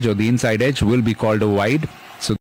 or the inside edge will be called a wide. So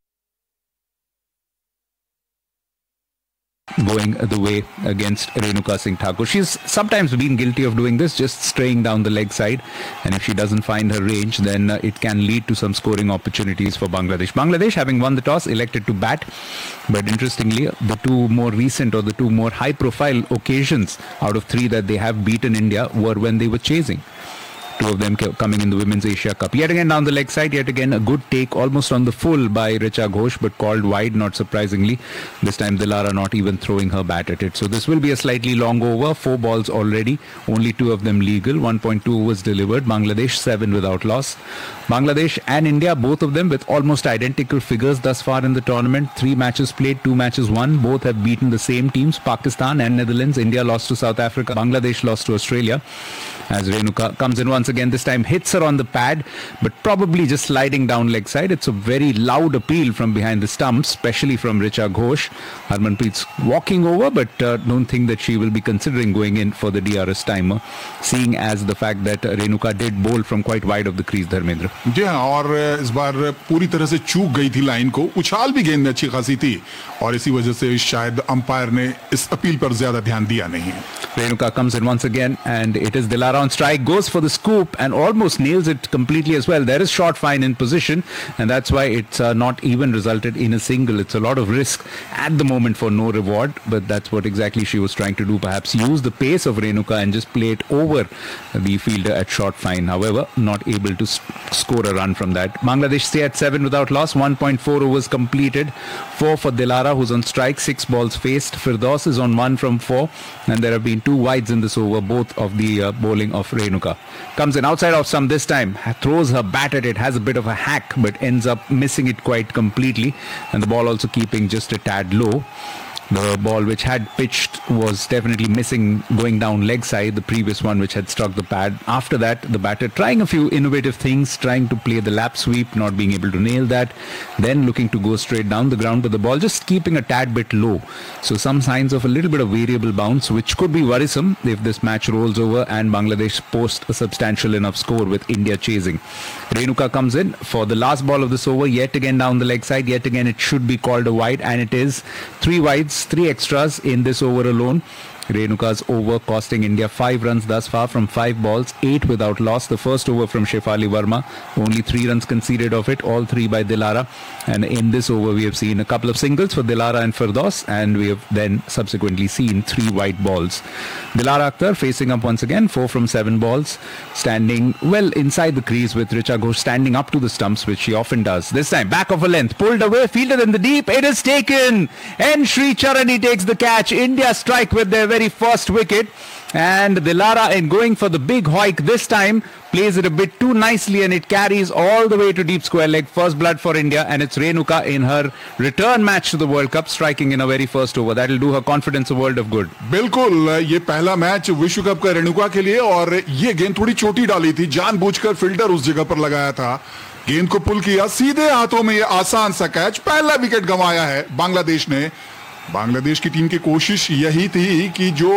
going the way against Renuka Singh Thakur. She's sometimes been guilty of doing this, just straying down the leg side, and if she doesn't find her range, then it can lead to some scoring opportunities for Bangladesh. Bangladesh, having won the toss, elected to bat, but interestingly, the two more recent or the two more high-profile occasions out of three that they have beaten India were when they were chasing. Two of them coming in the Women's Asia Cup. Yet again down the leg side, yet again a good take almost on the full by Richa Ghosh, but called wide, not surprisingly. This time Dilara not even throwing her bat at it. So this will be a slightly long over. 4 balls already, only 2 of them legal. 1.2 overs delivered. Bangladesh 7 without loss. Bangladesh and India, both of them with almost identical figures thus far in the tournament. 3 matches played, 2 matches won. Both have beaten the same teams, Pakistan and Netherlands. India lost to South Africa. Bangladesh lost to Australia. As Renuka comes in once again, this time hits her on the pad, but probably just sliding down leg side. It's a very loud appeal from behind the stumps, especially from Richa Ghosh. Harmanpreet's walking over, but don't think that she will be considering going in for the DRS timer, seeing as the fact that Renuka did bowl from quite wide of the crease, Dharmendra. जी हाँ, और इस बार पूरी तरह से चूक गई थी line को, उछाल भी गेंद में अच्छी खासी थी, और इसी वजह से शायद अंपायर ने इस अपील पर ज्यादा ध्यान दिया नहीं. Renuka comes in once again, and it is Dilara on strike, goes for the scoop and almost nails it completely as well. There is short fine in position, and that's why it's not even resulted in a single. It's a lot of risk at the moment for no reward, but that's what exactly she was trying to do. Perhaps use the pace of Renuka and just play it over the fielder at short fine. However, not able to score a run from that. Bangladesh stay at 7 without loss. 1.4 overs completed. 4 for Dilara, who's on strike. 6 balls faced. Firdaus is on 1 from 4, and there have been 2 wides in this over, both of the bowling of Renuka. Comes in outside off stump this time, throws her bat at it, has a bit of a hack, but ends up missing it quite completely, and the ball also keeping just a tad low. The ball which had pitched was definitely missing going down leg side, the previous one which had struck the pad. After that, the batter trying a few innovative things, trying to play the lap sweep, not being able to nail that, then looking to go straight down the ground, but the ball just keeping a tad bit low. So some signs of a little bit of variable bounce, which could be worrisome if this match rolls over and Bangladesh post a substantial enough score with India chasing. Renuka comes in for the last ball of this over, yet again down the leg side, yet again it should be called a wide, and it is. 3 wides, 3 extras in this over alone. Renuka's over costing India 5 runs thus far from 5 balls, 8 without loss. The first over from Shefali Verma, only 3 runs conceded of it, all 3 by Dilara. And in this over, we have seen a couple of singles for Dilara and Firdaus, and we have then subsequently seen 3 white balls. Dilara Akhtar facing up once again, 4 from 7 balls, standing well inside the crease with Richa Ghosh standing up to the stumps, which she often does. This time, back of a length, pulled away, fielded in the deep, it is taken! And Sri Charani takes the catch. India strike with their very first wicket, and Dilara, in going for the big hoik this time, plays it a bit too nicely, and it carries all the way to deep square leg. First blood for India, and it's Renuka in her return match to the World Cup, striking in her very first over. That'll do her confidence a world of good. बिल्कुल, ये पहला match विश्व cup का रेणुका के लिए, और ये गेंद थोड़ी छोटी डाली थी, जानबूझकर फील्डर उस जगह पर लगाया था, गेंद को पुल किया, सीधे हाथों में ये आसान सा कैच. पहला विकेट गंवाया है बांग्लादेश ने. बांग्लादेश की टीम की कोशिश यही थी कि जो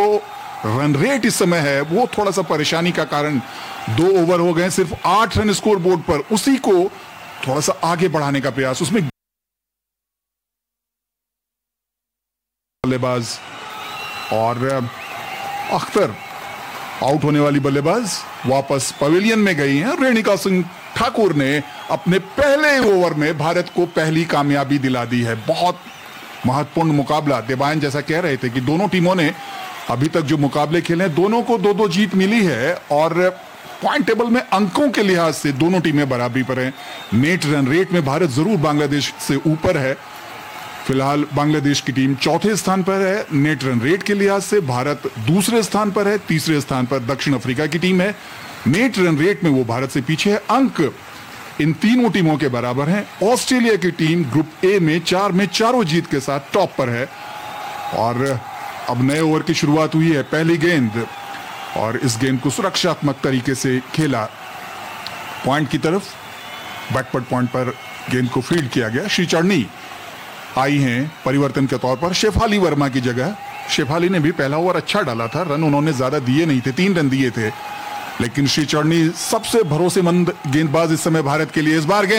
रन रेट इस समय है वो थोड़ा सा परेशानी का कारण, 2 ओवर हो गए, सिर्फ 8 रन स्कोर बोर्ड पर, उसी को थोड़ा सा आगे बढ़ाने का प्रयास. उसमें बल्लेबाज और अख्तर आउट होने वाली बल्लेबाज वापस पवेलियन में गई हैं. रेणुका सिंह ठाकुर ने अपने पहले ओवर में भारत को पहली कामयाबी दिला दी है. बहुत महत्वपूर्ण मुकाबला. देवायन जैसा कह रहे थे कि दोनों टीमों ने अभी तक जो मुकाबले खेले, दोनों को 2-2 जीत मिली है, और पॉइंट टेबल में अंकों के लिहाज से दोनों टीमें बराबरी पर हैं. नेट रन रेट में भारत जरूर बांग्लादेश से ऊपर है. फिलहाल बांग्लादेश की टीम 4थे स्थान पर है. नेट रन रेट के लिहाज से भारत 2रे स्थान पर है. 3रे स्थान पर दक्षिण अफ्रीका की टीम है. नेट रन रेट में वो भारत से पीछे है. अंक इन तीनों टीमों के बराबर हैं. ऑस्ट्रेलिया की टीम ग्रुप ए में 4 में 4 जीत के साथ टॉप पर है. और अब नए ओवर की शुरुआत हुई है. पहली गेंद, और इस गेंद को सुरक्षात्मक तरीके से खेला पॉइंट की तरफ. बैकवर्ड पॉइंट पर गेंद को फील्ड किया गया. श्री चरनी आई हैं परिवर्तन के तौर पर शेफाली वर्मा की जगह. शेफाली ने भी पहला ओवर अच्छा डाला था, रन उन्होंने ज्यादा दिए नहीं थे, 3 रन दिए थे, लेकिन श्री चरनी सबसे भरोसेमंद गेंदबाज इस समय भारत के लिए. इस बार गेंद